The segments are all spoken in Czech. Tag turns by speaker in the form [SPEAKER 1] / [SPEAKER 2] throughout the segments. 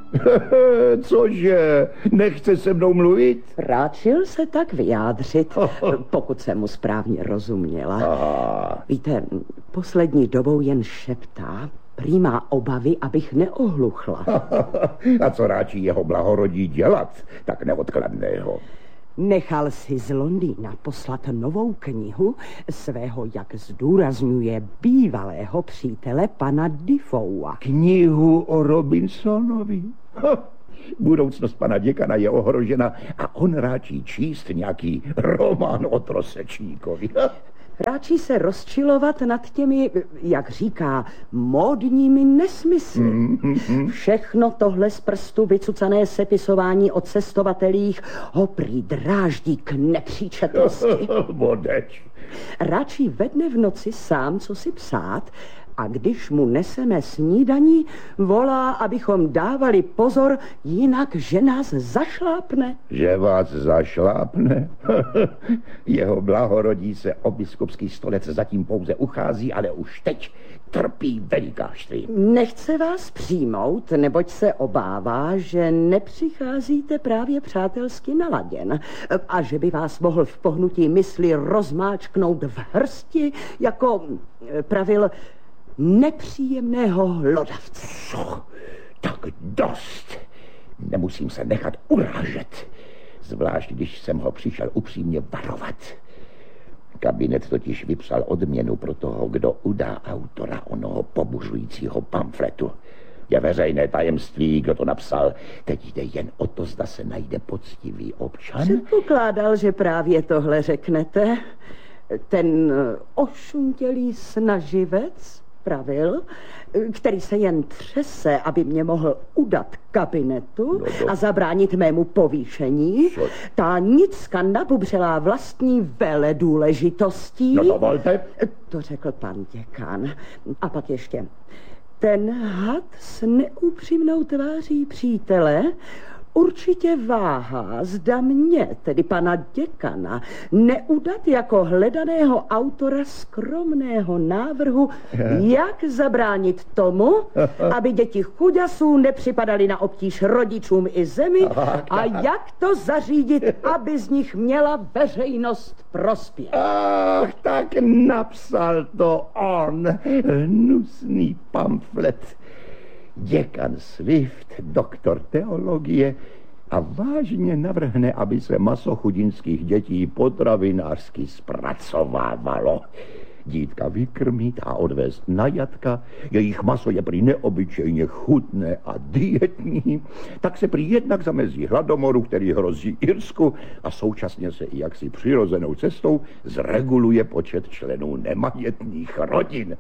[SPEAKER 1] Cože? Nechce se mnou mluvit?
[SPEAKER 2] Ráčil se tak vyjádřit, pokud jsem mu správně rozuměla.
[SPEAKER 1] Aha.
[SPEAKER 2] Víte, poslední dobou jen šeptá, prý má obavy, abych neohluchla.
[SPEAKER 1] A co ráčí jeho blahorodí dělat, tak neodkladného?
[SPEAKER 2] Nechal si z Londýna poslat novou knihu svého, jak zdůrazňuje, bývalého přítele pana Defoea.
[SPEAKER 1] Knihu o Robinsonovi? Budoucnost pana děkana je ohrožena a on ráčí číst nějaký román o trosečníkovi.
[SPEAKER 2] Ráčí se rozčilovat nad těmi, jak říká, módními nesmysly. Všechno tohle z prstu vycucané sepisování o cestovatelích ho prý dráždí k nepříčetnosti.
[SPEAKER 1] Bodeč.
[SPEAKER 2] Ráčí ve dne v noci sám, co si psát, a když mu neseme snídaní, volá, abychom dávali pozor, jinak že nás zašlápne.
[SPEAKER 1] Že vás zašlápne? Jeho blahorodí se o biskupský stolec zatím pouze uchází, ale už teď trpí velikářství.
[SPEAKER 2] Nechce vás přijmout, neboť se obává, že nepřicházíte právě přátelsky naladěn a že by vás mohl v pohnutí mysli rozmáčknout v hrsti, jako pravil, nepříjemného hlodavce.
[SPEAKER 1] Co? Tak dost. Nemusím se nechat urážet. Zvlášť, když jsem ho přišel upřímně varovat. Kabinet totiž vypsal odměnu pro toho, kdo udá autora onoho pobuřujícího pamfletu. Je veřejné tajemství, kdo to napsal. Teď jde jen o to, zda se najde poctivý občan.
[SPEAKER 2] Předpokládal, že právě tohle řeknete. Ten ošuntělý snaživec, pravil, který se jen třese, aby mě mohl udat kabinetu a zabránit mému povýšení. Ta nicka nabubřelá vlastní veledůležitostí.
[SPEAKER 1] No dovolte.
[SPEAKER 2] To řekl pan děkan. A pak ještě. Ten had s neupřímnou tváří přítele určitě váhá, zda mě, tedy pana děkana, neudat jako hledaného autora skromného návrhu, jak zabránit tomu, aby děti chuďasů nepřipadaly na obtíž rodičům i zemi a jak to zařídit, aby z nich měla veřejnost prospěch.
[SPEAKER 1] Ach, tak napsal to on, hnusný pamflet. Děkan Swift, doktor teologie, a vážně navrhne, aby se maso chudinských dětí potravinářsky zpracovávalo. Dítka vykrmit a odvést na jatka, jejich maso je prý neobyčejně chutné a dietní, tak se prý jednak zamezí hladomoru, který hrozí Irsku, a současně se i jaksi přirozenou cestou zreguluje počet členů nemajetných rodin.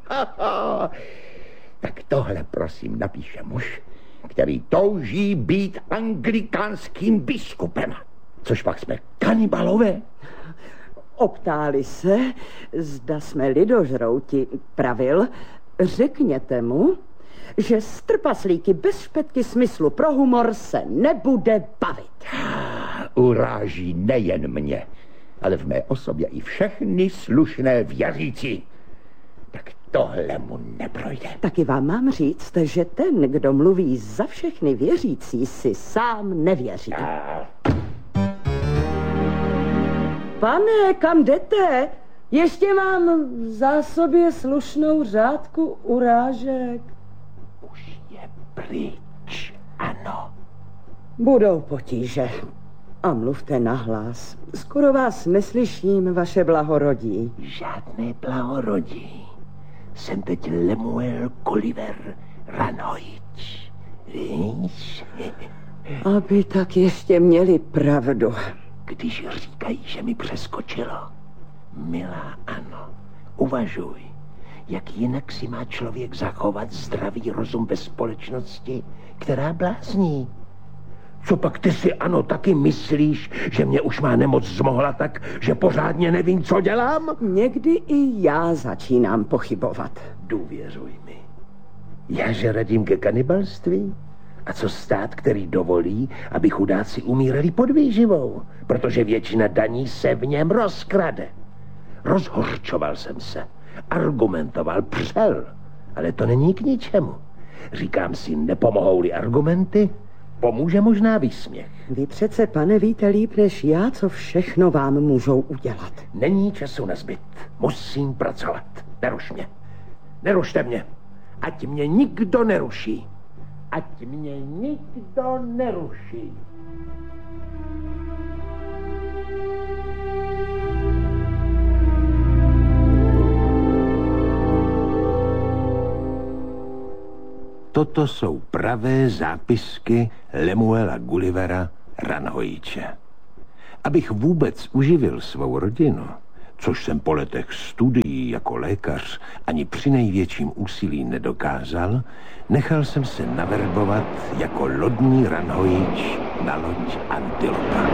[SPEAKER 1] Tak tohle prosím napíše muž, který touží být anglikánským biskupem. Což pak jsme kanibalové.
[SPEAKER 2] Optáli se, zda jsme lidožrouti, pravil, řekněte mu, že s trpaslíky bez špetky smyslu pro humor se nebude bavit.
[SPEAKER 1] Uráží nejen mě, ale v mé osobě i všechny slušné věřící. Tak tohle mu neprojde.
[SPEAKER 2] Taky vám mám říct, že ten, kdo mluví za všechny věřící, si sám nevěří. Pane, kam jdete? Ještě mám v zásobě slušnou řádku urážek.
[SPEAKER 1] Už je pryč, ano.
[SPEAKER 2] Budou potíže. A mluvte nahlas. Skoro vás neslyším, vaše blahorodí.
[SPEAKER 1] Žádné blahorodí. Jsem teď Lemuel Gulliver Ranhoič. Víš?
[SPEAKER 2] Aby tak ještě měli pravdu.
[SPEAKER 1] Když říkají, že mi přeskočilo. Milá, ano, uvažuj. Jak jinak si má člověk zachovat zdravý rozum ve společnosti, která blázní? Co pak ty si, ano, taky myslíš, že mě už má nemoc zmohla tak, že pořádně nevím, co dělám?
[SPEAKER 2] Někdy i já začínám pochybovat.
[SPEAKER 1] Důvěřuj mi. Já že radím ke kanibalství? A co stát, který dovolí, aby chudáci umírali pod výživou? Protože většina daní se v něm rozkrade. Rozhořčoval jsem se, argumentoval, přel, ale to není k ničemu. Říkám si, nepomohou-li argumenty, Pomůže možná výsměch.
[SPEAKER 2] Vy přece, pane, víte líp než já, co všechno vám můžou udělat.
[SPEAKER 1] Není času na zbyt. Musím pracovat. Neruš mě. Nerušte mě. Ať mě nikdo neruší. Ať mě nikdo neruší. Toto jsou pravé zápisky Lemuela Gullivera Ranhojiče. Abych vůbec uživil svou rodinu, což jsem po letech studií jako lékař ani při největším úsilí nedokázal, nechal jsem se naverbovat jako lodní Ranhojič na loď Antilopa.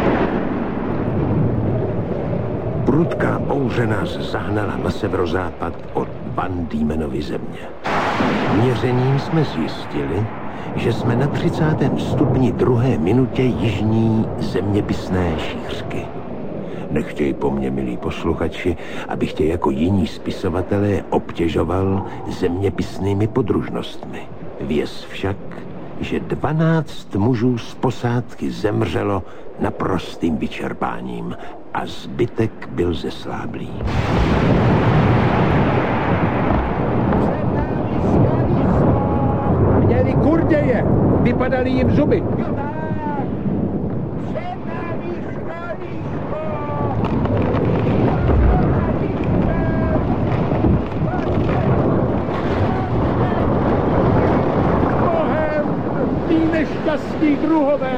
[SPEAKER 1] Prudká bouře nás zahnala na severozápad od Van Diemenovy země. Měřením jsme zjistili, že jsme na 30. stupni 2. minutě jižní zeměpisné šířky. Nechtěj po mně, milí posluchači, abych tě jako jiní spisovatelé obtěžoval zeměpisnými podružnostmi. Věz však, že 12 mužů z posádky zemřelo naprostým vyčerpáním a zbytek byl zesláblý. Měli kurděje, vypadaly jim zuby. Nešťastní druhové.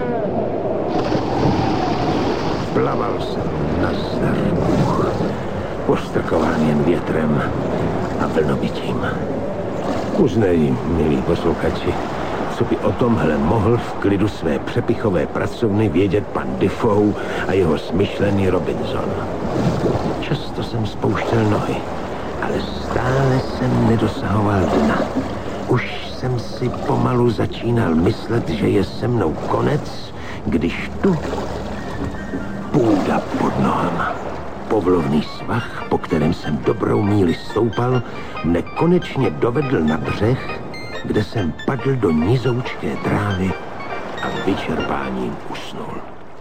[SPEAKER 1] Plaval jsem na zdar, postrkován jen větrem a vlnobytím. Uznej, milí posluchači, co by o tomhle mohl v klidu své přepichové pracovny vědět pan Defoe a jeho smyšlený Robinson. Často jsem spouštěl nohy, ale stále jsem nedosahoval dna. Už jsem si pomalu začínal myslet, že je se mnou konec, když tu půda pod nohama. Povlovný svah, po kterém jsem dobrou míli stoupal, mne konečně dovedl na břeh, kde jsem padl do nizoučké trávy a vyčerpáním usnul.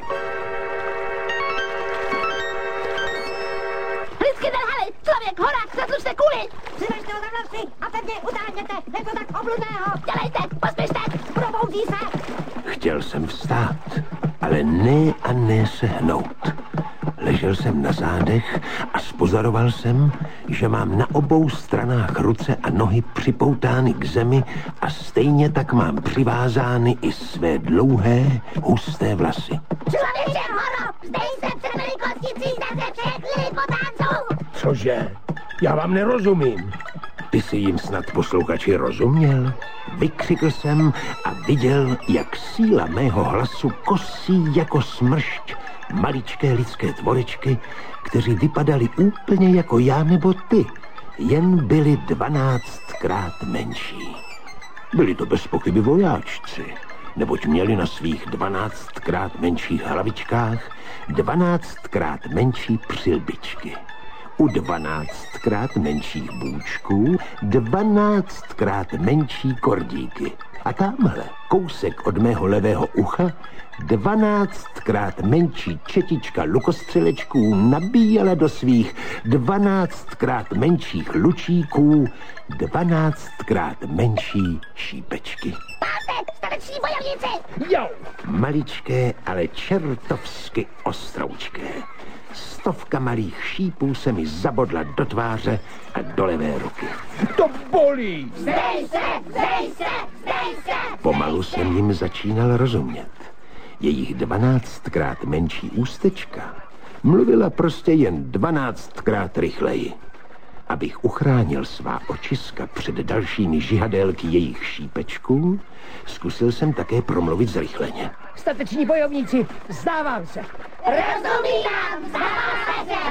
[SPEAKER 3] Lidsky nelhali! Člověk, horák, zatlučte kuli! Přivežte ho za vlasy a pevně utáhněte! Něco tak obludného! Dělejte! Pospěšte! Proboudí se!
[SPEAKER 1] Chtěl jsem vstát, ale ne a ne se hnout. Ležel jsem na zádech a spozoroval jsem, že mám na obou stranách ruce a nohy připoutány k zemi a stejně tak mám přivázány i své dlouhé, husté vlasy.
[SPEAKER 3] Člověče, horo! Zdej se před velikostí přízdaře všechny potánců!
[SPEAKER 1] Cože? Já vám nerozumím. Ty jsi jim snad, posluchači, rozuměl? Vykřikl jsem a viděl, jak síla mého hlasu kosí jako smršť maličké lidské tvorečky, kteří vypadali úplně jako já nebo ty, jen byli 12krát menší. Byli to bez pochyby vojáčci, neboť měli na svých 12krát menších hlavičkách 12krát menší přilbičky. U 12krát menších bůčků 12krát menší kordíky. A tamhle, kousek od mého levého ucha, 12krát menší četička lukostřelečků nabíjela do svých 12krát menších lučíků 12krát menší šípečky.
[SPEAKER 3] Páte, staneční bojovníci!
[SPEAKER 1] Jo! Maličké, ale čertovsky ostroučké. 100 malých šípů se mi zabodla do tváře a do levé ruky. To bolí!
[SPEAKER 3] Zdej se! Zdej se! Zdej se!
[SPEAKER 1] Pomalu jsem jim začínal rozumět. Jejich 12krát menší ústečka mluvila prostě jen 12krát rychleji. Abych uchránil svá očiska před dalšími žihadélky jejich šípečků, zkusil jsem také promluvit zrychleně.
[SPEAKER 4] Stateční bojovníci, vzdávám se.
[SPEAKER 3] Rozumím, vzdává se!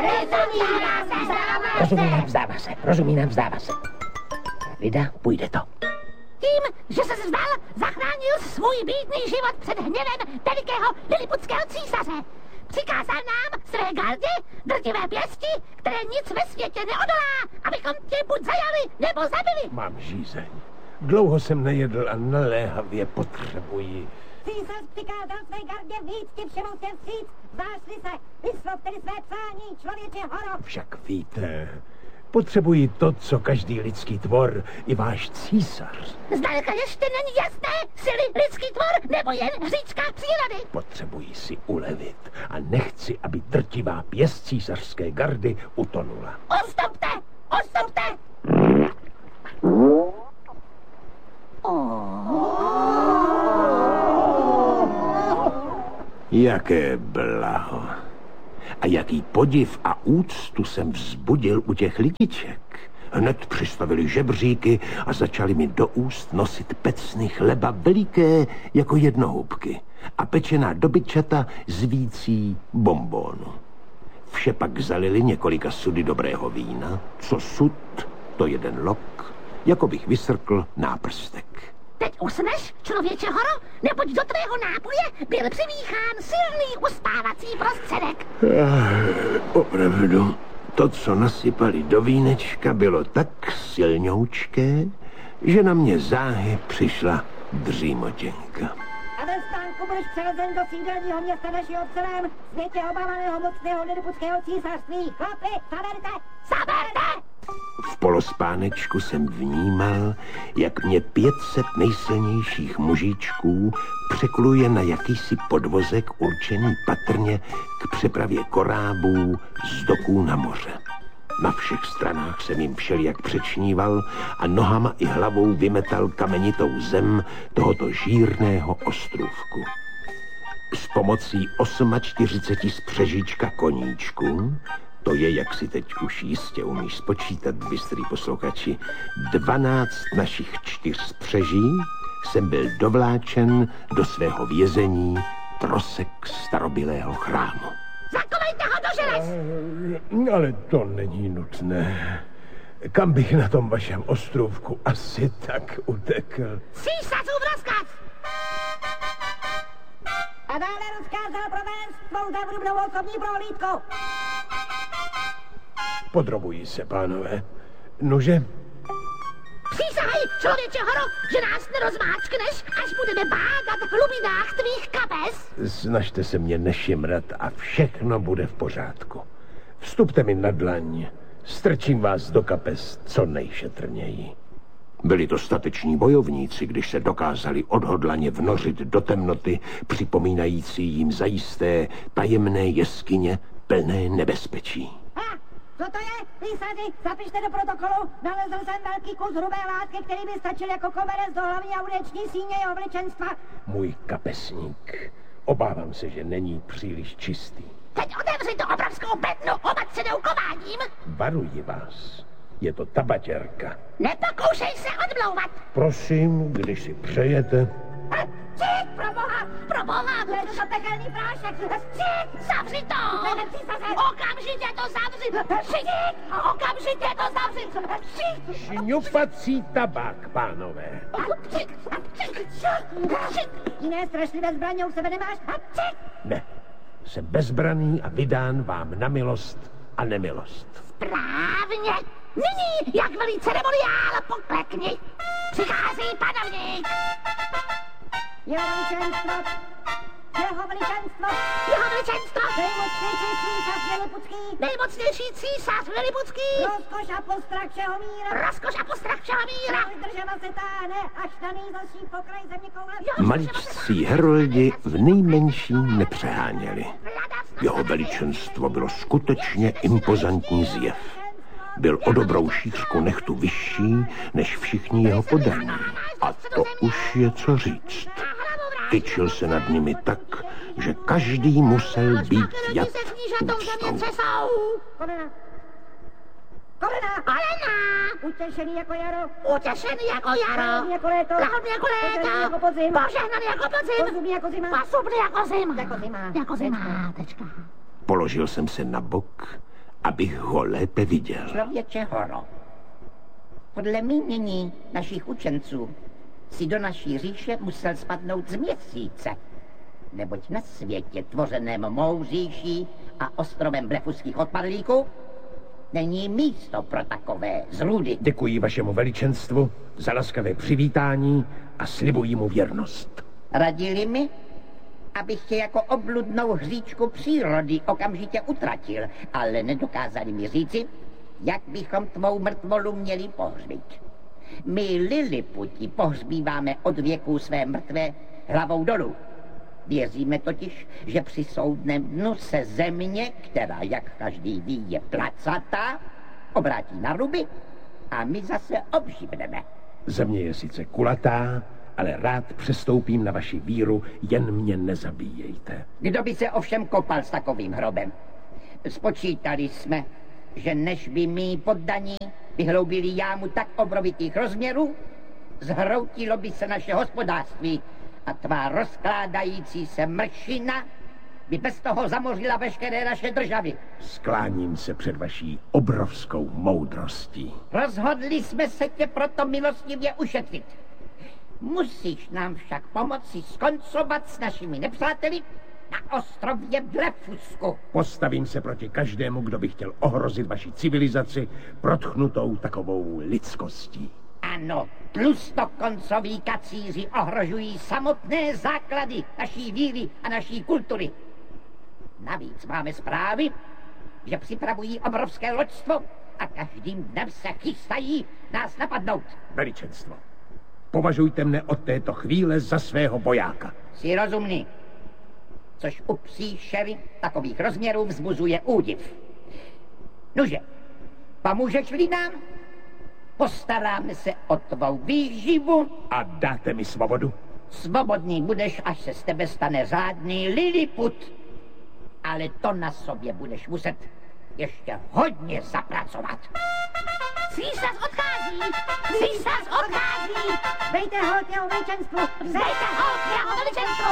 [SPEAKER 4] Rozumím, vzdává se. Vida, půjde to.
[SPEAKER 3] Tím, že se vzdal, zachránil svůj bídný život před hněvem velikého liliputského císaře. Přikázal nám své gardě, drtivé pěsti, které nic ve světě neodolá, abychom tě buď zajali, nebo zabili.
[SPEAKER 1] Mám žízeň.
[SPEAKER 5] Dlouho jsem nejedl a naléhavě potřebuji.
[SPEAKER 3] Císař přikázal své gardě víc ti všemu se vstříc. Zášli se, vyslov tedy své přání, člověče horo.
[SPEAKER 5] Však víte, potřebuji to, co každý lidský tvor, i váš císař.
[SPEAKER 3] Zdaleka ještě není jasné, síly lidský tvor nebo jen hříčka přírody.
[SPEAKER 5] Potřebuji si ulevit a nechci, aby drtivá pěst císařské gardy utonula.
[SPEAKER 3] Odstupte, odstupte.
[SPEAKER 5] Jaké blaho. A jaký podiv a úctu jsem vzbudil u těch lidiček. Hned přistavili žebříky a začali mi do úst nosit pecny chleba veliké jako jednohubky a pečená dobytčata z vící bonbónu. Vše pak zalili několika sudy dobrého vína, co sud, to jeden lok, jako bych vysrkl náprstek.
[SPEAKER 3] Teď usneš, člověče horo, neboť do tvého nápoje byl přimíchán silný uspávací prostředek.
[SPEAKER 5] Opravdu, to, co nasypali do vínečka, bylo tak silňoučké, že na mě záhy přišla dřímotěnka.
[SPEAKER 3] A ve stánku budeš převezen do sídelního města našeho v celém světě obávaného mocného liliputského císařství. Chlapi, zaberte! Zaberte!
[SPEAKER 5] V polospánečku jsem vnímal, jak mě 500 nejsilnějších mužičků překluje na jakýsi podvozek určený patrně k přepravě korábů z doků na moře. Na všech stranách jsem jim všelijak přečníval a nohama i hlavou vymetal kamenitou zem tohoto žírného ostrůvku. S pomocí 48 spřežíčka koníčků, to je, jak si teď už jistě umíš spočítat, bystrý posluchači, 12 našich 4 spřeží, jsem byl dovláčen do svého vězení trosek starobylého chrámu.
[SPEAKER 3] Zakovejte ho do želez!
[SPEAKER 5] Ale to není nutné. Kam bych na tom vašem ostrůvku asi tak utekl?
[SPEAKER 3] Císařův rozkaz! A dále rozkázal provést svou zavrubnou osobní prohlídku.
[SPEAKER 5] Podrobují se, pánové. Nože?
[SPEAKER 3] Přísahaj, člověče horo, že nás nerozmáčkneš, až budeme bádat v hlubinách tvých kapes.
[SPEAKER 5] Snažte se mě nešimrat a všechno bude v pořádku. Vstupte mi na dlaň. Strčím vás do kapes co nejšetrněji. Byli to stateční bojovníci, když se dokázali odhodlaně vnořit do temnoty, připomínající jim zajisté tajemné jeskyně plné nebezpečí.
[SPEAKER 3] Co to je, písaři? Zapište do protokolu. Nalezl jsem velký kus hrubé látky, který by stačil jako koberec do hlavní audeční síně jeho veličenstva.
[SPEAKER 5] Můj kapesník. Obávám se, že není příliš čistý.
[SPEAKER 3] Teď otevři tu obrovskou bednu opatřenou kováním.
[SPEAKER 5] Varuji vás. Je to tabaťerka.
[SPEAKER 3] Nepokoušej se odmlouvat.
[SPEAKER 5] Prosím, když si přejete.
[SPEAKER 3] Cít, pro boha, to je to pekelný prášek. Cít, zavři to. Okamžitě to zavři. Cít, okamžitě to zavři. Cít.
[SPEAKER 5] Šňupací tabák, pánové.
[SPEAKER 3] Jiné strašlivé zbraně u sebe nemáš?
[SPEAKER 5] Ne, jsem bezbraný a vydán vám na milost a nemilost.
[SPEAKER 3] Správně. Nyní, jak velí ceremoniál, poklekni. Přichází panovník. Jeho veličenstvo. Jeho veličenstvo. Jeho veličenstvo. Nejmocnější císař Liliputský. Nejmocnější císař Liliputský. Rozkoš a postrach všeho míra. Rozkoš a postrach všeho míra. Država se táhne, až na nejzasší pokraj země koule.
[SPEAKER 5] Maličcí heroldi v nejmenším nepřeháněli. Jeho veličenstvo bylo skutečně impozantní zjev. Byl o dobrou šířku nechtu vyšší než všichni jeho poddaní. A to už je co říct. Tyčil se nad nimi tak, že každý musel být jak úctou.
[SPEAKER 3] Kolena! Utěšený jako jaro. Utěšený jako jaro. Lahodný jako léto. Lahodný jako léto. Jako podzim. Požehnaný jako podzim. Posubný jako zima. Posubný jako zima. Jako zima. Jako zima. Tečka.
[SPEAKER 5] Položil jsem se na bok, abych ho lépe viděl.
[SPEAKER 6] Člověče horo, podle mínění našich učenců si do naší říše musel spadnout z měsíce, neboť na světě tvořeném mou říší a ostrovem blefuských odpadlíků Není místo pro takové zrůdy.
[SPEAKER 5] Děkuji vašemu veličenstvu za laskavé přivítání a slibuji mu věrnost.
[SPEAKER 6] Radili mi, abych tě jako obludnou hříčku přírody okamžitě utratil, ale nedokázali mi říci, jak bychom tvou mrtvolu měli pohřbít. My Liliputi pohřbíváme od věků své mrtvé hlavou dolů. Věříme totiž, že při soudném dnu se země, která, jak každý ví, je placatá, obrátí na ruby a my zase obživneme.
[SPEAKER 5] Země je sice kulatá, ale rád přestoupím na vaši víru, jen mě nezabíjejte.
[SPEAKER 6] Kdo by se ovšem kopal s takovým hrobem? Spočítali jsme, že než by mí poddaní vyhloubili jámu tak obrovitých rozměrů, zhroutilo by se naše hospodářství a tvá rozkládající se mršina by bez toho zamořila veškeré naše državy.
[SPEAKER 5] Skláním se před vaší obrovskou moudrostí.
[SPEAKER 6] Rozhodli jsme se tě proto milostivě ušetřit. Musíš nám však pomoci skoncovat s našimi nepřáteli na ostrově Blefusku.
[SPEAKER 5] Postavím se proti každému, kdo by chtěl ohrozit vaši civilizaci protchnutou takovou lidskostí.
[SPEAKER 6] Ano, tlustokoncoví kacíři ohrožují samotné základy naší víry a naší kultury. Navíc máme zprávy, že připravují obrovské loďstvo a každým dnem se chystají nás napadnout.
[SPEAKER 5] Veličenstvo, považujte mne od této chvíle za svého bojáka.
[SPEAKER 6] Jsi rozumný, což u příšery takových rozměrů vzbuzuje údiv. Nože, pomůžeš-li nám? Postaráme se o tvou výživu.
[SPEAKER 5] A dáte mi svobodu?
[SPEAKER 6] Svobodný budeš, až se z tebe stane řádný Liliput. Ale to na sobě budeš muset ještě hodně zapracovat.
[SPEAKER 3] Císař odchází! Císař odchází! Dejte hold jeho veličenstvu! Dejte hold jeho veličenstvu!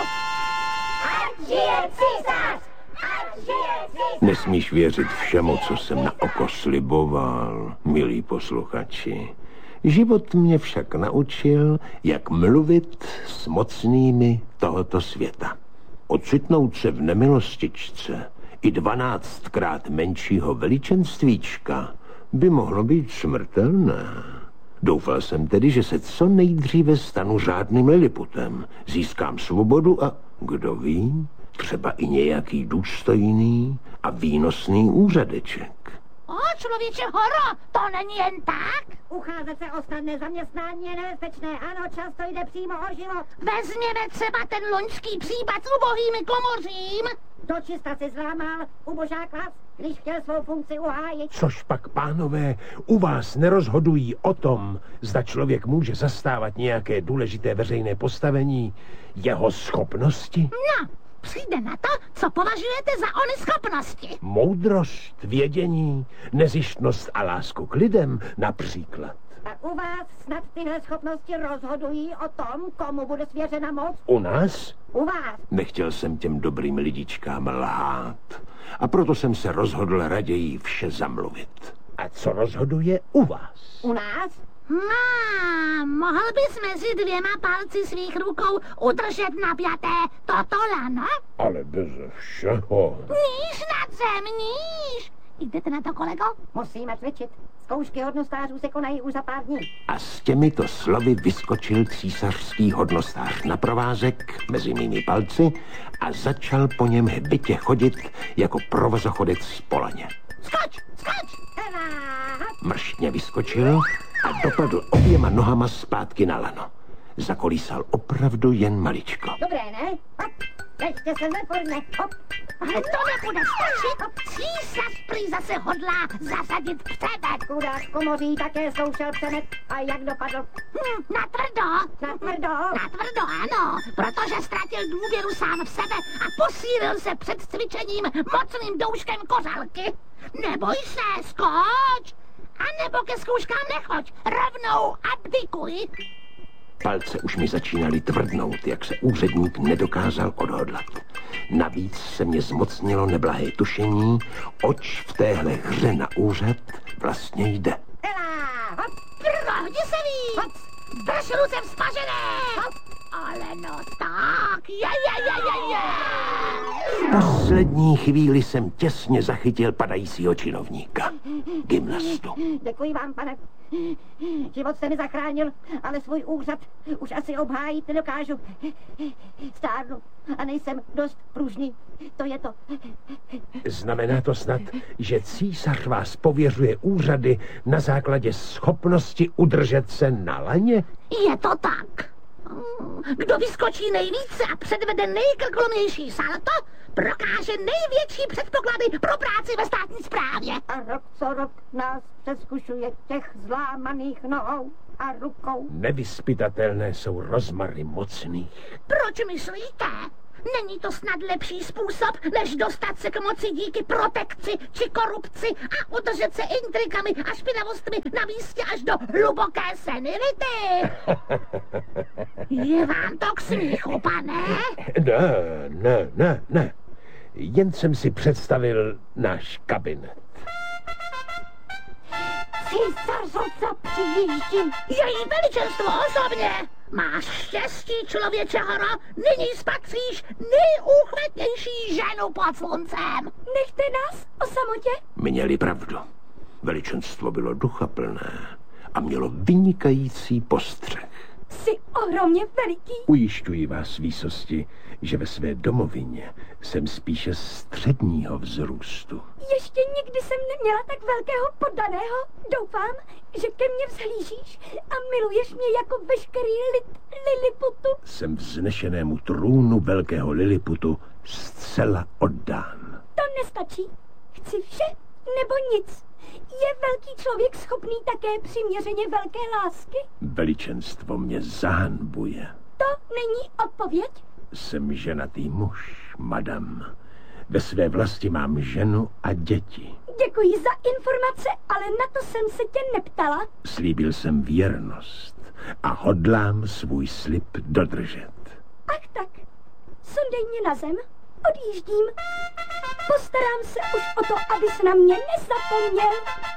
[SPEAKER 3] Ať žije císař! Ať žije císař!
[SPEAKER 5] Nesmíš věřit všemu, co jsem na oko sliboval, milí posluchači. Život mě však naučil, jak mluvit s mocnými tohoto světa. Ocitnout se v nemilostičce i 12krát menšího veličenstvíčka by mohlo být smrtelné. Doufal jsem tedy, že se co nejdříve stanu řádným Liliputem, získám svobodu a, kdo ví, třeba i nějaký důstojný a výnosný úřadeček.
[SPEAKER 3] O, člověče horo, to není jen tak?
[SPEAKER 7] Ucházet se o snadné zaměstnání je nebezpečné, ano, často jde přímo o život.
[SPEAKER 3] Vezměme třeba ten loňský případ s ubohými komořím.
[SPEAKER 7] Dočista si zlámal ubožák vás, když chtěl svou funkci uhájit.
[SPEAKER 5] Což pak, pánové, u vás nerozhodují o tom, zda člověk může zastávat nějaké důležité veřejné postavení, jeho schopnosti?
[SPEAKER 3] No, přijde na to, co považujete za ony schopnosti.
[SPEAKER 5] Moudrost, vědění, nezištnost a lásku k lidem například.
[SPEAKER 7] A u vás snad tyhle schopnosti rozhodují o tom, komu bude svěřena moc?
[SPEAKER 5] U nás?
[SPEAKER 7] U vás.
[SPEAKER 5] Nechtěl jsem těm dobrým lidičkám lhát. A proto jsem se rozhodl raději vše zamluvit. A co rozhoduje u vás?
[SPEAKER 7] U nás?
[SPEAKER 3] Mohl bys mezi dvěma palci svých rukou udržet napjaté toto lano?
[SPEAKER 5] Ale beze všeho.
[SPEAKER 3] Níž nad zem, níž! Jdete na to, kolego?
[SPEAKER 7] Musíme cvičit. Zkoušky hodnostářů se konají už za pár dní.
[SPEAKER 5] A s těmito slovy vyskočil císařský hodnostář na provázek mezi mými palci a začal po něm hbitě chodit jako provozochodec po laně.
[SPEAKER 3] Skoč, skoč!
[SPEAKER 5] Mrštně vyskočil a dopadl oběma nohama zpátky na lano. Zakolísal opravdu jen maličko.
[SPEAKER 7] Dobré, ne? Hop, ještě se neforme. Hop.
[SPEAKER 3] Ale to nebude stačit. Císař prý zase hodlá zasadit přemet.
[SPEAKER 7] Chudák komoří také zkoušel přemet. A jak dopadl?
[SPEAKER 3] Natvrdo.
[SPEAKER 7] Natvrdo?
[SPEAKER 3] Natvrdo, ano. Protože ztratil důvěru sám v sebe a posílil se před cvičením mocným douškem kořálky. Neboj se, skoč. A nebo ke zkouškám nechoď. Rovnou abdikuj.
[SPEAKER 5] Palce už mi začínaly tvrdnout, jak se úředník nedokázal odhodlat. Navíc se mě zmocnilo neblahé tušení, oč v téhle hře na úřad vlastně jde.
[SPEAKER 3] Prohni se víc! Drž ruce vzpažené! Ale no tak, je.
[SPEAKER 5] V poslední chvíli jsem těsně zachytil padajícího činovníka. gymnastu.
[SPEAKER 7] Děkuji vám, pane. Život jste mi zachránil, ale svůj úřad už asi obhájit nedokážu. Stárnu a nejsem dost pružný. To je to.
[SPEAKER 5] Znamená to snad, že císař vás pověřuje úřady na základě schopnosti udržet se na laně?
[SPEAKER 3] Je to tak. Kdo vyskočí nejvíce a předvede nejkrkolomnější salto, prokáže největší předpoklady pro práci ve státní správě.
[SPEAKER 7] A rok co rok nás přeskušuje těch zlámaných nohou a rukou.
[SPEAKER 5] Nevyzpytatelné jsou rozmary mocných.
[SPEAKER 3] Proč myslíte? Není to snad lepší způsob, než dostat se k moci díky protekci či korupci a udržet se intrikami a špinavostmi na místě až do hluboké senility? Je vám to k smíchu, pane?
[SPEAKER 5] Ne. Jen jsem si představil náš kabinet.
[SPEAKER 7] Císařovca přijíždím.
[SPEAKER 3] Její veličenstvo osobně. Máš štěstí, člověče horo, nyní spatříš nejúchvatnější ženu pod sluncem.
[SPEAKER 7] Nechte nás o samotě.
[SPEAKER 5] Měli pravdu. Veličenstvo bylo duchaplné a mělo vynikající postřeh.
[SPEAKER 7] Jsi ohromně veliký.
[SPEAKER 5] Ujišťuji vás, výsosti, že ve své domovině jsem spíše středního vzrůstu.
[SPEAKER 7] Ještě nikdy jsem neměla tak velkého poddaného. Doufám, že ke mně vzhlížíš a miluješ mě jako veškerý lid Liliputu.
[SPEAKER 5] Jsem vznešenému trůnu velkého Liliputu zcela oddán.
[SPEAKER 7] To nestačí. Chci vše nebo nic. Je velký člověk schopný také přiměřeně velké lásky?
[SPEAKER 5] Veličenstvo mě zahanbuje.
[SPEAKER 7] To není odpověď?
[SPEAKER 5] Jsem ženatý muž, madam. Ve své vlasti mám ženu a děti.
[SPEAKER 7] Děkuji za informace, ale na to jsem se tě neptala.
[SPEAKER 5] Slíbil jsem věrnost a hodlám svůj slib dodržet.
[SPEAKER 7] Ach tak, sundej mě na zem, odjíždím. Postarám se už o to, abys na mě nezapomněl.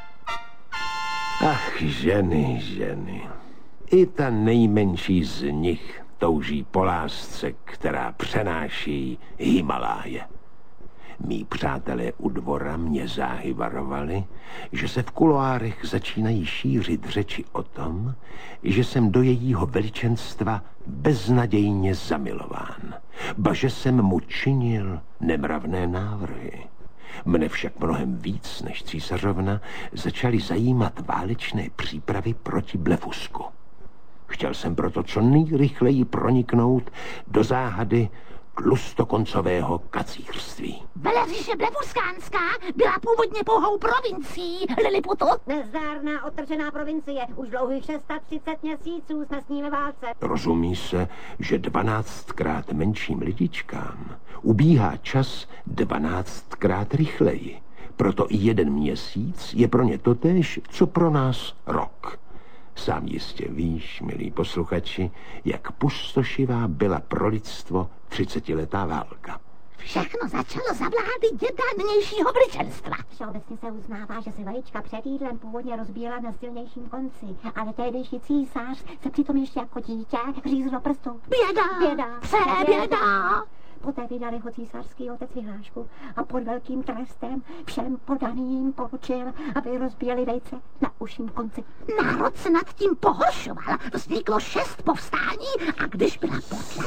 [SPEAKER 5] Ach, ženy. I ta nejmenší z nich touží po lásce, která přenáší Himaláje. Mí přátelé u dvora mě záhy varovali, že se v kuloárech začínají šířit řeči o tom, že jsem do jejího veličenstva beznadějně zamilován, ba že jsem mu činil nemravné návrhy. Mne však mnohem víc než císařovna začaly zajímat válečné přípravy proti Blefusku. Chtěl jsem proto co nejrychleji proniknout do záhady tlustokoncového kacířství.
[SPEAKER 3] Veleříše Blefuskánská byla původně pouhou provincií Liliputu.
[SPEAKER 7] Nezdárná otržená provincie. Už dlouhých 630 měsíců jsme s ní ve válce.
[SPEAKER 5] Rozumí se, že 12krát menším lidičkám ubíhá čas 12krát rychleji. Proto i 1 měsíc je pro ně totéž, co pro nás rok. Sám jistě víš, milí posluchači, jak pustošivá byla pro lidstvo 30letá válka.
[SPEAKER 3] Všechno začalo za vlády děda nynějšího veličenstva.
[SPEAKER 7] Všeobecně se uznává, že se vajíčka před jídlem původně rozbíjela na silnějším konci, ale tehdejší císař se přitom ještě jako dítě hřízl do prstu.
[SPEAKER 3] Běda! Přeběda!
[SPEAKER 7] Poté vydali ho císařský otec vyhlášku a pod velkým trestem všem podaným poručil, aby rozbíjeli vejce na uším konci.
[SPEAKER 3] Národ se nad tím pohoršoval. Vzniklo 6 povstání a když byla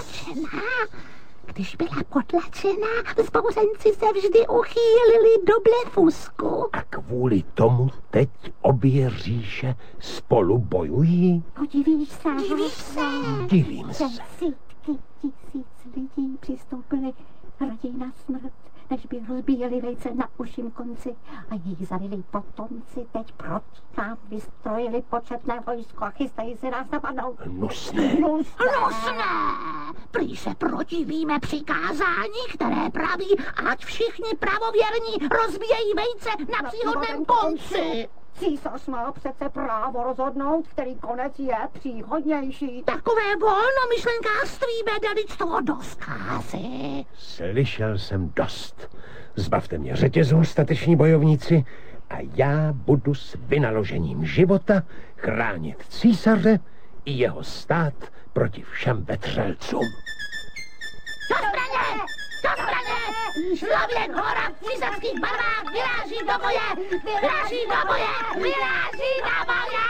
[SPEAKER 3] potlačená, vzbouřenci se vždy uchýlili do Blefusku.
[SPEAKER 5] A kvůli tomu teď obě říše spolu bojují?
[SPEAKER 7] Divíš se?
[SPEAKER 5] Divím se.
[SPEAKER 7] Desítky tisíc lidí přistoupili raději na smrt, než by rozbíjeli vejce na uším konci a jejich zavilí potomci teď proti nám vystrojili početné vojsko a chystají se nás napadnout.
[SPEAKER 5] Hnusné.
[SPEAKER 3] Prý se protivíme přikázání, které praví, ať všichni pravověrní rozbíjejí vejce na příhodném konci.
[SPEAKER 7] Císař má přece právo rozhodnout, který konec je příhodnější.
[SPEAKER 3] Takové volnomyšlenkářství vede lidstvo do zkázy.
[SPEAKER 5] Slyšel jsem dost. Zbavte mě řetězů, stateční bojovníci, a já budu s vynaložením života chránit císaře i jeho stát proti všem vetřelcům.
[SPEAKER 3] Do zbraně! Člověk hora v císařských barvách vyráží do boje! Vyráží do boje! Vyráží do boje!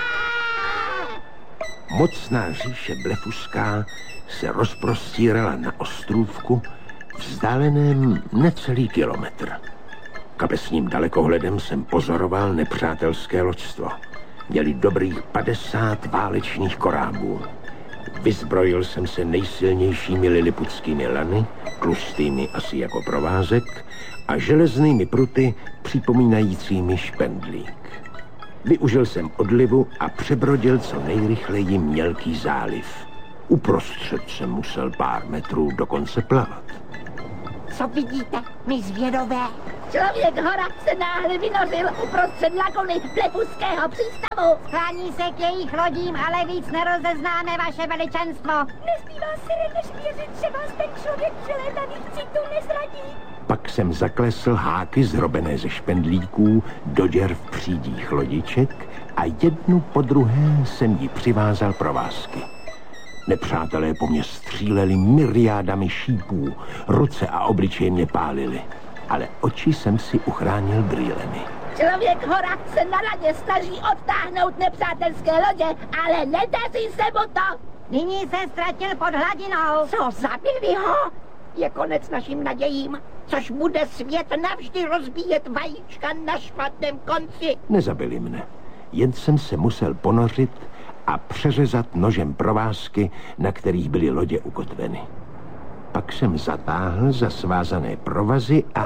[SPEAKER 5] Mocná říše blefuská se rozprostírala na ostrůvku vzdáleném necelý kilometr. Kapesním dalekohledem jsem pozoroval nepřátelské loďstvo. Měli dobrých 50 válečných korábů. Vyzbrojil jsem se nejsilnějšími liliputskými lany, tlustými asi jako provázek, a železnými pruty připomínajícími špendlík. Využil jsem odlivu a přebrodil co nejrychleji mělký záliv. Uprostřed jsem musel pár metrů dokonce plavat.
[SPEAKER 3] Co vidíte, my zvědové? Člověk hora se náhle vynořil uprostřed lagony Blefuského přístavu. Sklání se k jejich lodím, ale víc nerozeznáme, vaše veličenstvo.
[SPEAKER 7] Nezbývá si než věřit, že vás ten člověk přilétaný v citu nezradí.
[SPEAKER 5] Pak jsem zaklesl háky zhrobené ze špendlíků do děr v přídích lodiček a jednu po druhé jsem ji přivázal provázky. Nepřátelé po mně stříleli myriádami šípů, ruce a obličeje mě pálily, ale oči jsem si uchránil brýlemi.
[SPEAKER 3] Člověk hora se na radě snaží odtáhnout nepřátelské lodě, ale nedaří se mu to. Nyní se ztratil pod hladinou. Co, zabili ho? Je konec našim nadějím, což bude svět navždy rozbíjet vajíčka na špatném konci.
[SPEAKER 5] Nezabili mne, jen jsem se musel ponořit a přeřezat nožem provázky, na kterých byly lodě ukotveny. Pak jsem zatáhl za svázané provazy a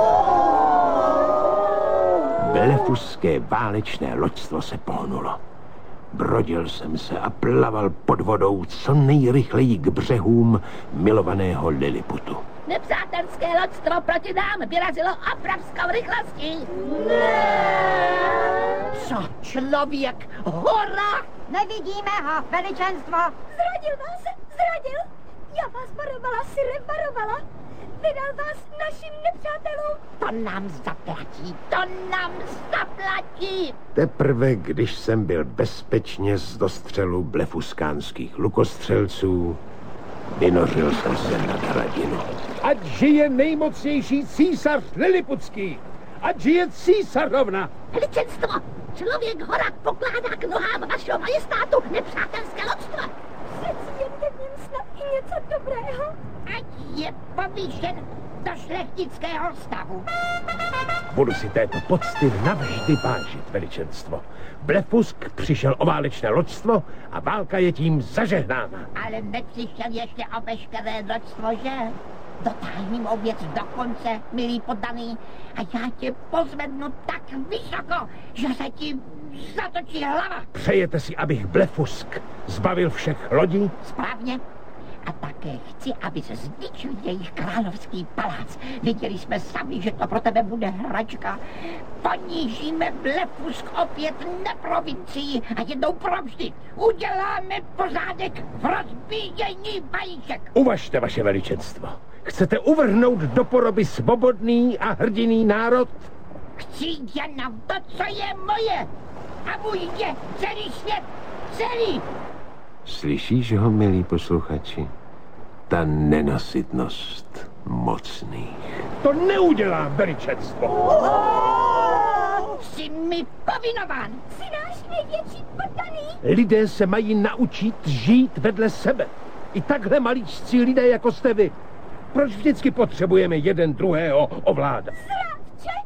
[SPEAKER 5] blefuské válečné loďstvo se pohnulo. Brodil jsem se a plaval pod vodou co nejrychleji k břehům milovaného Liliputu.
[SPEAKER 3] Nepřátelské loďstvo proti nám vyrazilo obrovskou rychlostí. Co, člověk hora? Nevidíme ho, veličenstvo.
[SPEAKER 7] Zradil vás, zradil. Já vás varovala, Sire, varovala. Vydal vás našim nepřátelům.
[SPEAKER 3] To nám zaplatí, to nám zaplatí.
[SPEAKER 5] Teprve, když jsem byl bezpečně z dostřelu blefuskánských lukostřelců, vynořil jsem se nad hladinu.
[SPEAKER 8] Ať žije nejmocnější císař Liliputský! Ať žije císařovna!
[SPEAKER 3] Veličenstvo, člověk hora pokládá k nohám vašeho majestátu nepřátelské loďstvo.
[SPEAKER 7] Přeci jen je v něm snad i něco dobrého.
[SPEAKER 3] Ať je povýšen do šlechtického stavu.
[SPEAKER 8] Budu si této pocty navždy vážit, veličenstvo. Blefusk přišel o válečné loďstvo a válka je tím zažehnána.
[SPEAKER 3] Ale nepřišel ještě o veškeré loďstvo, že? Dotáhni mou věc do konce, milý poddaný, a já tě pozvednu tak vysoko, že se ti zatočí hlava.
[SPEAKER 8] Přejete si, abych Blefusk zbavil všech lodí?
[SPEAKER 3] Správně. A také chci, aby se zničil jejich královský palác. Viděli jsme sami, že to pro tebe bude hračka. Ponížíme Blefusk opět na provincii a jednou provždy uděláme pořádek v rozbíjení vajíček.
[SPEAKER 8] Uvažte, vaše veličenstvo. Chcete uvrhnout do poroby svobodný a hrdinný národ?
[SPEAKER 3] Chci jenom to, co je moje. A můj je celý svět, celý.
[SPEAKER 5] Slyšíš ho, milí posluchači? Ta nenasytnost mocných.
[SPEAKER 8] To neudělám, veličenstvo.
[SPEAKER 3] Jsi mi povinován.
[SPEAKER 7] Jsi náš největší poddaný.
[SPEAKER 8] Lidé se mají naučit žít vedle sebe. I takhle malíčcí lidé, jako jste vy. Proč vždycky potřebujeme jeden druhého ovládat?
[SPEAKER 7] Zrádče!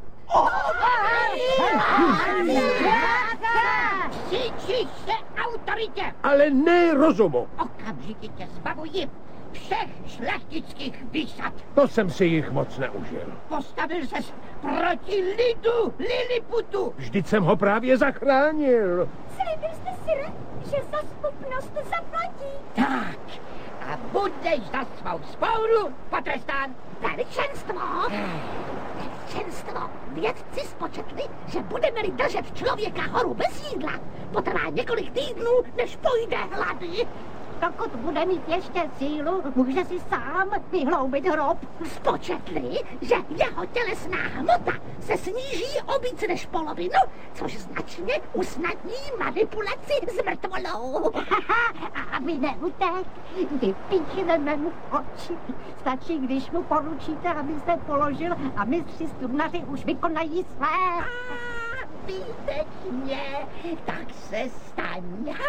[SPEAKER 3] Cítíš se autoritě.
[SPEAKER 8] Ale ne rozumu.
[SPEAKER 3] Okamžitě tě zbavuji všech šlechtických výsad.
[SPEAKER 8] To jsem si jich moc neužil.
[SPEAKER 3] Postavil ses proti lidu Liliputu.
[SPEAKER 8] Vždyť jsem ho právě zachránil.
[SPEAKER 7] Slíbil jste, Sire, že za schopnost zaplatí.
[SPEAKER 3] Tak, a budeš za svou spouru potrestán. Veličenstvo! Veličenstvo! Vědci spočetli, že budeme-li držet člověka horu bez jídla, potrvá několik týdnů, než půjde hlady.
[SPEAKER 7] dokud bude mít ještě sílu, může si sám vyhloubit hrob.
[SPEAKER 3] Spočetli, že jeho tělesná hmota se sníží o víc než polovinu, což značně usnadní manipulaci s mrtvolou.
[SPEAKER 7] A aby neutek, vypíchneme mu oči. Stačí, když mu poručíte, aby se položil a mistři strunaři už vykonají své.
[SPEAKER 6] Výtečně, tak se staň.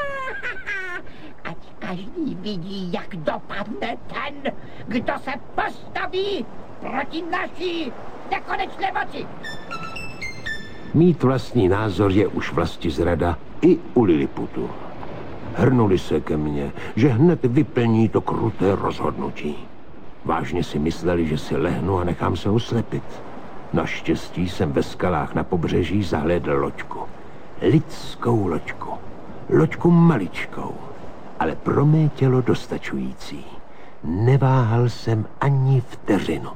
[SPEAKER 6] Ať každý vidí, jak dopadne ten, kdo se postaví proti naší nekonečné moci.
[SPEAKER 5] Mít vlastní názor je už vlastizrada i u Liliputu. Hrnuli se ke mně, že hned vyplní to kruté rozhodnutí. Vážně si mysleli, že si lehnu a nechám se oslepit. Naštěstí jsem ve skalách na pobřeží zahlédl loďku. Lidskou loďku. Loďku maličkou, ale pro mé tělo dostačující. Neváhal jsem ani vteřinu.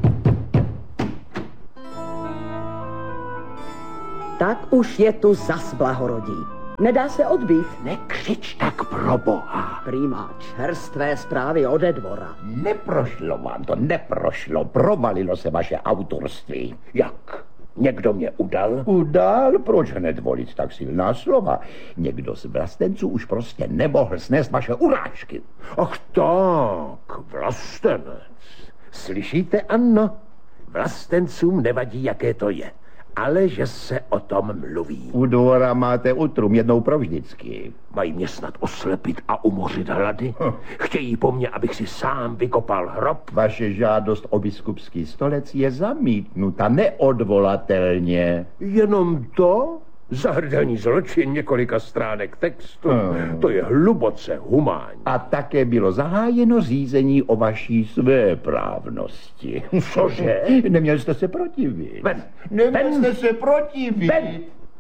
[SPEAKER 2] Tak už je tu zas blahorodí. Nedá se odbít.
[SPEAKER 1] Nekřič tak, pro boha.
[SPEAKER 2] Prýma čerstvé zprávy ode dvora.
[SPEAKER 1] Neprošlo vám to, neprošlo. Provalilo se vaše autorství.
[SPEAKER 8] Jak? Někdo mě udal?
[SPEAKER 1] Udal? Proč hned volit tak silná slova? Někdo z vlastenců už prostě nemohl snést vaše urážky.
[SPEAKER 8] Ach tak, vlastenec. Slyšíte, Anno? Vlastencům nevadí, jaké to je, ale že se o tom mluví.
[SPEAKER 1] U dvora máte utrum jednou provždycky.
[SPEAKER 8] Mají mě snad oslepit a umořit hlady? Chtějí po mně, abych si sám vykopal hrob?
[SPEAKER 1] Vaše žádost o biskupský stolec je zamítnuta neodvolatelně.
[SPEAKER 8] Jenom to? Zahrdelní zločin několika stránek textu. To je hluboce humánní.
[SPEAKER 1] A také bylo zahájeno řízení o vaší svéprávnosti.
[SPEAKER 8] Cože?
[SPEAKER 1] Neměl jste se protivit.
[SPEAKER 8] Ven.
[SPEAKER 1] Neměl jste se protivit.
[SPEAKER 8] Ven.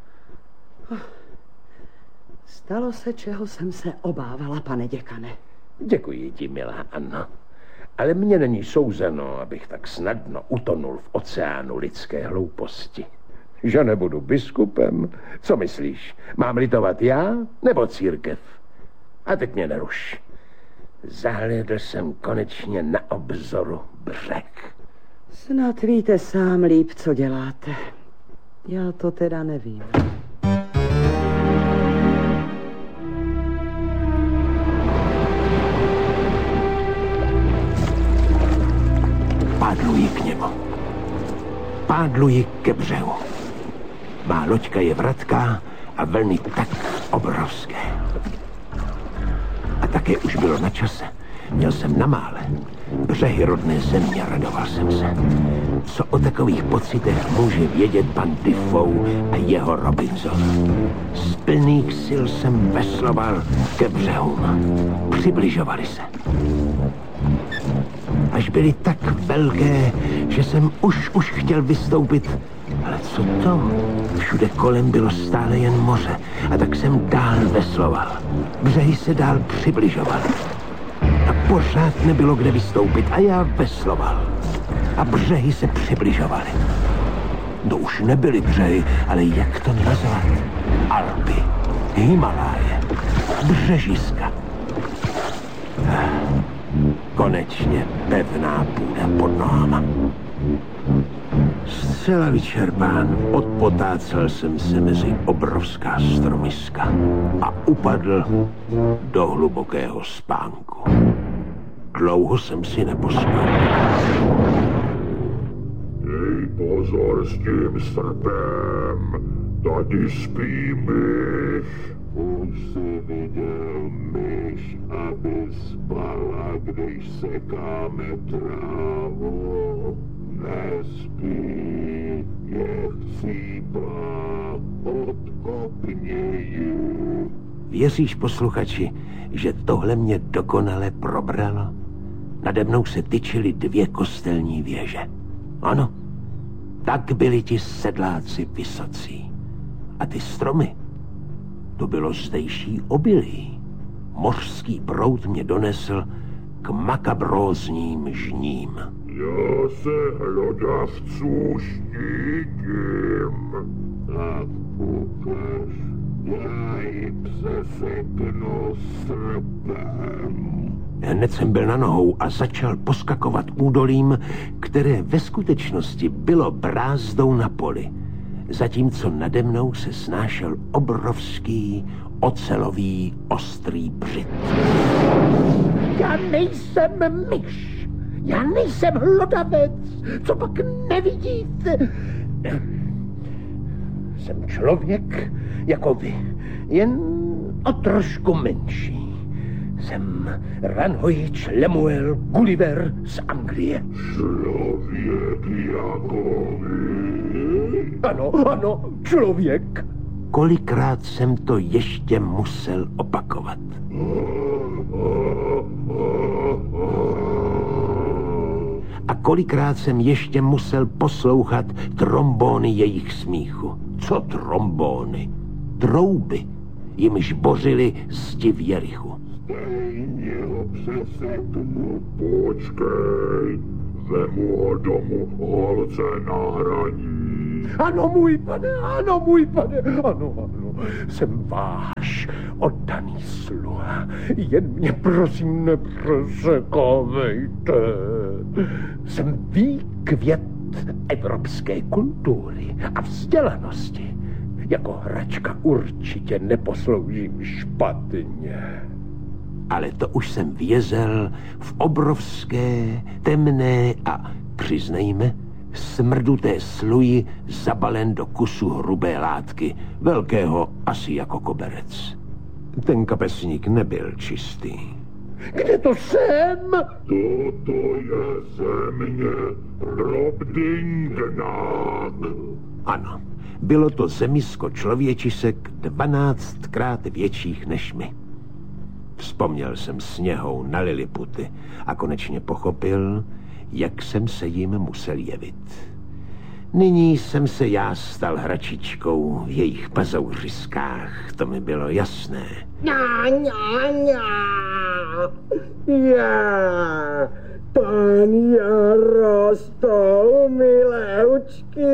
[SPEAKER 2] Stalo se, čeho jsem se obávala, pane děkane.
[SPEAKER 8] Děkuji ti, milá Anno. Ale mně není souzeno, abych tak snadno utonul v oceánu lidské hlouposti. Že nebudu biskupem? Co myslíš? Mám litovat já nebo církev? A teď mě neruš. Zahlédl jsem konečně na obzoru břeh.
[SPEAKER 2] Snad víte sám líp, co děláte. Já to teda nevím.
[SPEAKER 5] Pádluji k němu. Pádluji ke břehu. Má loďka je vratká a vlny tak obrovské. A také už bylo na čase. Měl jsem na mále břehy rodné země, radoval jsem se. Co o takových pocitech může vědět pan Defoe a jeho Robinson? Z plných sil jsem vesloval ke břehům. Přibližovali se. Až byly tak velké, že jsem už chtěl vystoupit. Ale co to? Všude kolem bylo stále jen moře. A tak jsem dál vesloval. Břehy se dál přibližovaly. A pořád nebylo kde vystoupit. A já vesloval. A břehy se přibližovaly. To už nebyly břehy, ale jak to nazvat? Alpy, Himaláje, břežiska. Konečně pevná půda pod nohama. Zcela vyčerpán odpotácel jsem se mezi obrovská stromiska a upadl do hlubokého spánku. Dlouho jsem si nepospal.
[SPEAKER 9] Dej pozor s tím srpem, tady spí myš. Už si viděl myš, aby spala, když sekáme trávu. Nespí, je chcípá, odkopně ji.
[SPEAKER 5] Věříš, posluchači, že tohle mě dokonale probralo? Nade mnou se tyčily 2 kostelní věže. Ano, tak byli ti sedláci vysocí. A ty stromy, to bylo zdejší obilí. Mořský proud mě donesl k makabrózním žním.
[SPEAKER 9] Já se hlodavců štítím. Tak ukaž, já jim seseknu srp.
[SPEAKER 5] Hned jsem byl na nohou a začal poskakovat údolím, které ve skutečnosti bylo brázdou na poli, zatímco nade mnou se snášel obrovský ocelový ostrý břit.
[SPEAKER 8] Já nejsem myš, já nejsem hlodavec, co pak nevidíte? Jsem člověk jako vy, jen o trošku menší. Jsem Ranhojič Lemuel Gulliver z Anglie.
[SPEAKER 9] Člověk jako vy?
[SPEAKER 8] Ano, člověk.
[SPEAKER 5] Kolikrát jsem to ještě musel opakovat. A kolikrát jsem ještě musel poslouchat trombóny jejich smíchu. Co trombóny? Trouby, jimž bořili zdi v Jerichu.
[SPEAKER 9] Stejně ho přeseknu, počkej. Vemu ho domů holce na hraní.
[SPEAKER 8] Ano, můj pane, ano. Jsem váš oddaný sluha. Jen mě prosím nepřesekávejte. Jsem výkvět evropské kultury a vzdělanosti. Jako hračka určitě neposloužím špatně.
[SPEAKER 5] Ale to už jsem vězel v obrovské, temné a, přiznejme, smrduté sluji zabalen do kusu hrubé látky, velkého asi jako koberec. Ten kapesník nebyl čistý.
[SPEAKER 8] Kde to jsem?
[SPEAKER 9] Toto je země Robdingnag.
[SPEAKER 5] Ano, bylo to zemisko člověčisek 12krát větších než my. Vzpomněl jsem sněhou na Liliputy a konečně pochopil, jak jsem se jim musel jevit. Nyní jsem se já stal hračičkou v jejich pazouřiskách, to mi bylo jasné.
[SPEAKER 10] Já, pan Jarostou, mileučky,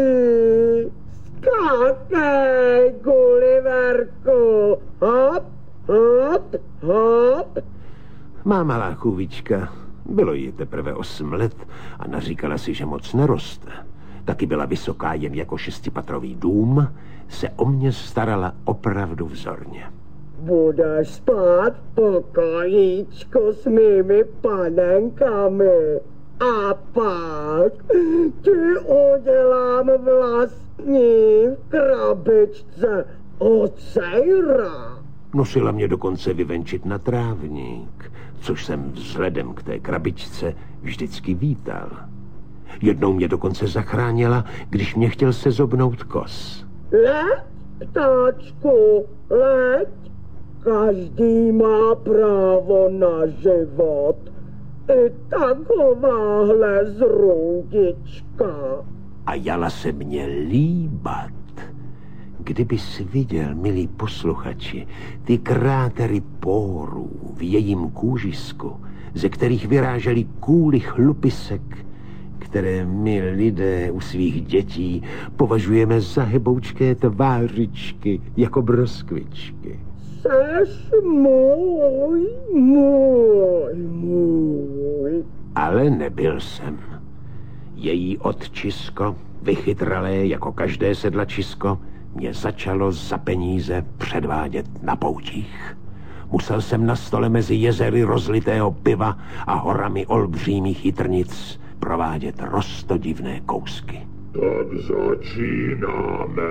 [SPEAKER 10] skákej, Gulliverku, hop, hop, hop.
[SPEAKER 5] Má malá chůvička, bylo jí teprve 8 let a naříkala si, že moc neroste. Taky byla vysoká jen jako 6patrový dům, se o mě starala opravdu vzorně.
[SPEAKER 10] Budeš spát v pokojíčku s mými panenkami. A pak ti udělám vlastní v krabičce ocejra.
[SPEAKER 5] Nosila mě dokonce vyvenčit na trávník, což jsem vzhledem k té krabičce vždycky vítal. Jednou mě dokonce zachránila, když mě chtěl sezobnout kos.
[SPEAKER 10] Leď, ptáčku, leď. Každý má právo na život. I takováhle zrůdička.
[SPEAKER 5] A jala se mě líbat. Kdyby si viděl, milí posluchači, ty krátery pórů v jejím kůžisku, ze kterých vyrážely kůly chlupisek, které my lidé u svých dětí považujeme za heboučké tvářičky jako broskvičky.
[SPEAKER 10] Seš můj.
[SPEAKER 5] Ale nebyl jsem. Její otčisko, vychytralé jako každé sedlačisko, mě začalo za peníze předvádět na poutích. Musel jsem na stole mezi jezery rozlitého piva a horami olbřímých jitrnic provádět roztodivné kousky.
[SPEAKER 9] Tak začínáme.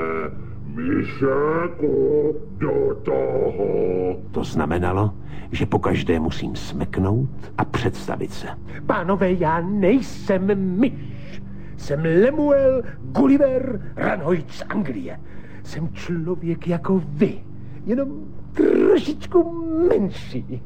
[SPEAKER 9] Myšeku, do toho.
[SPEAKER 5] To znamenalo, že pokaždé musím smeknout a představit se.
[SPEAKER 8] Pánové, já nejsem myš. Jsem Lemuel Gulliver Ranhojič z Anglie. Jsem člověk jako vy, jenom trošičku menší.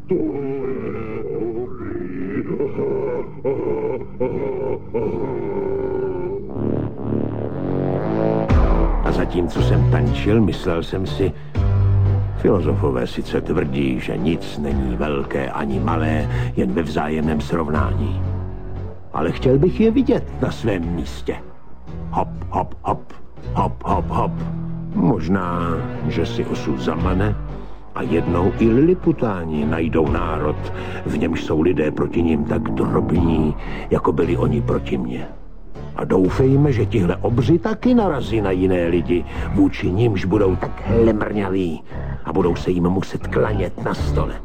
[SPEAKER 5] A zatímco jsem tančil, myslel jsem si, filozofové sice tvrdí, že nic není velké ani malé, jen ve vzájemném srovnání. Ale chtěl bych je vidět na svém místě. Hop, hop, hop, hop, hop, hop. Možná, že si osud zamane A jednou i Liliputáni najdou národ, v němž jsou lidé proti nim tak drobní, jako byli oni proti mně. A doufejme, že tihle obři taky narazí na jiné lidi, vůči nimž budou tak hlemrňaví a budou se jim muset klanět na stole.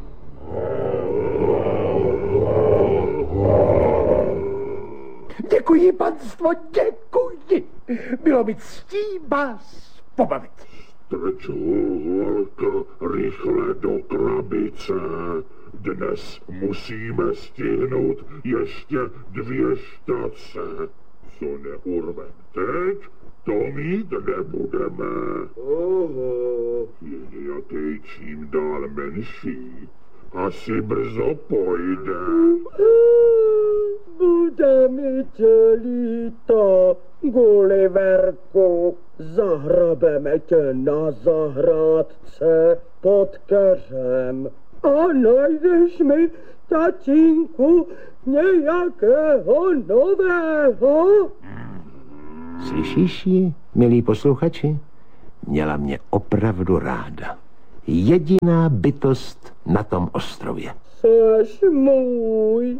[SPEAKER 8] Děkuji, panstvo, děkuji. Bylo mi ctí vás pobavit.
[SPEAKER 9] Strč holka rychle do krabice. Dnes musíme stihnout ještě 2 štace. Co neurvem teď, to mít nebudeme. Je nějaký čím dál menší. Asi brzo pojde.
[SPEAKER 10] Bude mi tě líto, Gulliverku. Zahrabeme tě na zahrádce pod keřem. A najdeš mi, tatínku, nějakého nového?
[SPEAKER 5] Slyšíš ji, milí posluchači? Měla mě opravdu ráda. Jediná bytost na tom ostrově.
[SPEAKER 10] Seš můj,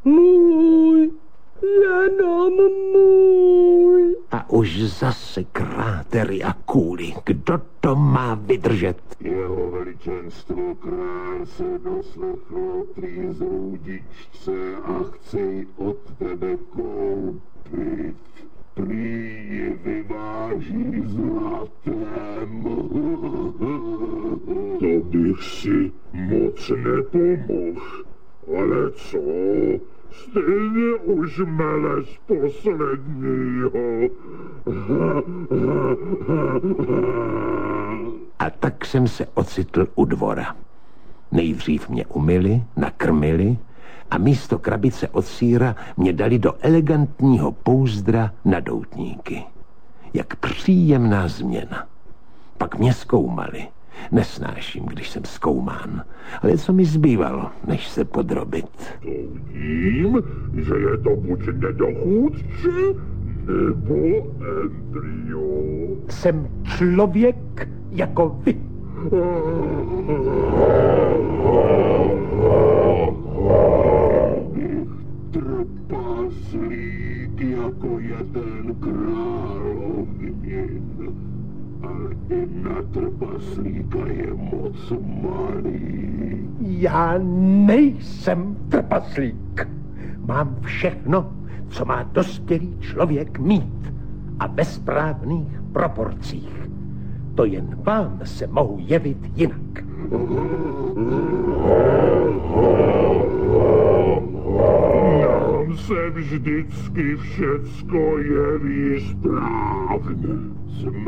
[SPEAKER 10] jenom můj.
[SPEAKER 5] A už zase krátery a kůly. Kdo to má vydržet?
[SPEAKER 9] Jeho veličenstvo král se doslechl prý zrůdičce a chce ji od tebe koupit. Prý ji vyváží zlatem. To bych si moc nepomohl. Ale co? Stejně už mele z posledního.
[SPEAKER 5] A tak jsem se ocitl u dvora. Nejdřív mě umyli, nakrmili a místo krabice od sýra mě dali do elegantního pouzdra na doutníky. Jak příjemná změna. Pak mě zkoumali. Nesnáším, když jsem zkoumán, ale co mi zbývalo, než se podrobit?
[SPEAKER 9] Soudím, že je to buď nedochůdce, nebo embryo.
[SPEAKER 8] Jsem člověk jako vy.
[SPEAKER 9] Trpaslík jako jeden královnin. Ale i na trpaslíka je moc malý.
[SPEAKER 8] Já nejsem trpaslík. Mám všechno, co má dospělý člověk mít. A ve správných proporcích. To jen vám se mohu jevit jinak.
[SPEAKER 9] Nám se vždycky všecko jeví správně.